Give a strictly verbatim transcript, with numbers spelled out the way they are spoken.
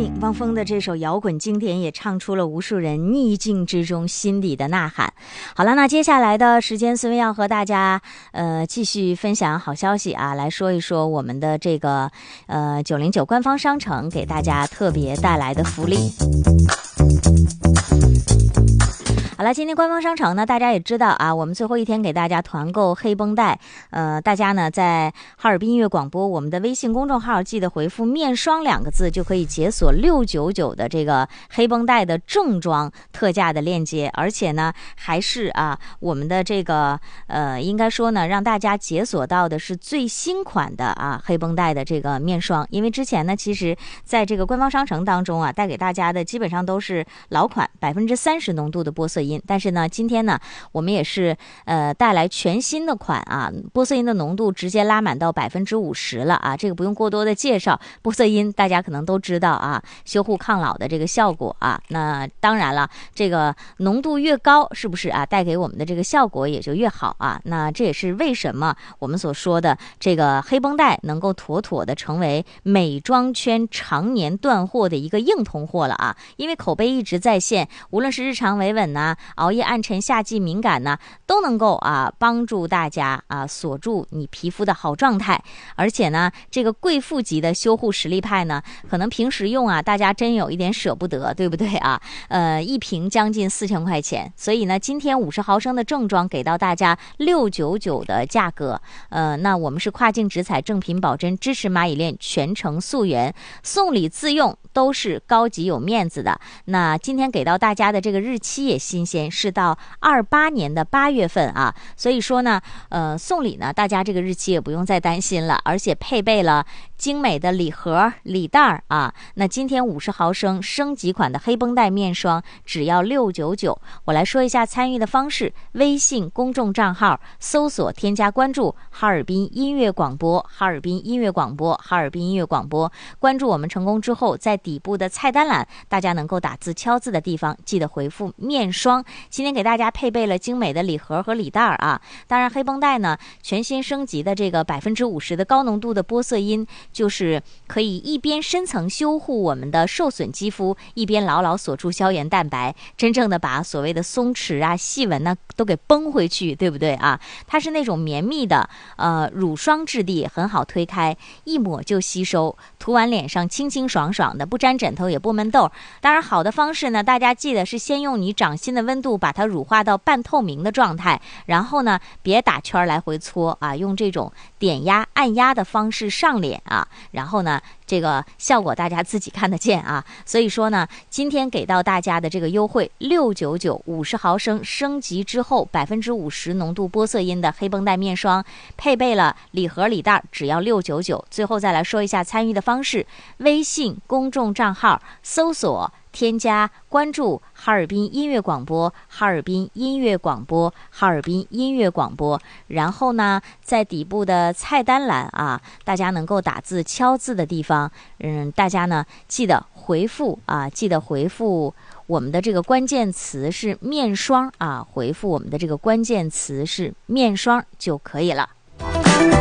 命，汪峰的这首摇滚经典也唱出了无数人逆境之中心底的呐喊。好了，那接下来的时间，孙薇要和大家呃继续分享好消息啊，来说一说我们的这个呃九零九官方商城给大家特别带来的福利。好了，今天官方商城呢，大家也知道啊，我们最后一天给大家团购黑绷带，呃，大家呢在哈尔滨音乐广播我们的微信公众号记得回复面霜两个字，就可以解锁六九九的这个黑绷带的正装特价的链接，而且呢还是啊我们的这个呃应该说呢让大家解锁到的是最新款的啊黑绷带的这个面霜，因为之前呢其实在这个官方商城当中啊带给大家的基本上都是老款百分之三十浓度的玻色因，但是呢今天呢我们也是呃带来全新的款啊，玻色因的浓度直接拉满到百分之五十了啊，这个不用过多的介绍，玻色因大家可能都知道啊，修护抗老的这个效果啊，那当然了，这个浓度越高是不是啊带给我们的这个效果也就越好啊，那这也是为什么我们所说的这个黑绷带能够妥妥的成为美妆圈常年断货的一个硬通货了啊，因为口碑一直在线，无论是日常维稳呐、熬夜暗沉、夏季敏感呐，都能够啊帮助大家啊锁住你皮肤的好状态。而且呢，这个贵妇级的修护实力派呢，可能平时用啊，大家真有一点舍不得，对不对啊？呃，一瓶将近四千块钱，所以呢，今天五十毫升的正装给到大家六九九的价格。呃，那我们是跨境直采正品保真，支持蚂蚁链全程溯源，送礼自用都是高级有面子的。那今天给到大家的这个日期也新鲜，是到二八年的八月份啊，所以说呢，呃，送礼呢，大家这个日期也不用再担心了，而且配备了精美的礼盒、礼袋啊。那今天五十毫升升级款的黑绷带面霜只要六九九。我来说一下参与的方式：微信公众账号搜索添加关注哈尔滨音乐广播，哈尔滨音乐广播，哈尔滨音乐广播。关注我们成功之后，在底部的菜单栏，大家能够打字敲字的地方，记得回复面霜。今天给大家配备了精美的礼盒和礼袋啊。当然，黑绷带呢，全新升级的这个百分之五十的高浓度的玻色因，就是可以一边深层修护我们的受损肌肤，一边牢牢锁住胶原蛋白，真正的把所谓的松弛啊、细纹呢都给绷回去，对不对啊？它是那种绵密的呃乳霜质地，很好推开，一抹就吸收，涂完脸上清清爽爽的，不粘枕头也不闷痘。当然，好的方式呢，大家记得是先用你掌心的温度把它乳化到半透明的状态，然后呢，别打圈来回搓啊，用这种点压、按压的方式上脸啊，然后呢，这个效果大家自己看得见啊。所以说呢，今天给到大家的这个优惠六九九五十毫升升级之后百分之五十浓度玻色因的黑绷带面霜，配备了礼盒礼袋，只要六九九。最后再来说一下参与的方式：微信公众账号搜索添加关注哈尔滨音乐广播，哈尔滨音乐广播，哈尔滨音乐广播。然后呢，在底部的菜单栏啊，大家能够打字敲字的地方，嗯，大家呢记得回复啊，记得回复我们的这个关键词是面霜啊，回复我们的这个关键词是面霜就可以了。